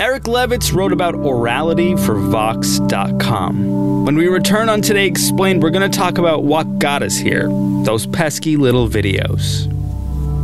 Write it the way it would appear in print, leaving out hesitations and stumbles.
Eric Levitz wrote about orality for Vox.com. When we return on Today Explained, we're going to talk about what got us here, those pesky little videos.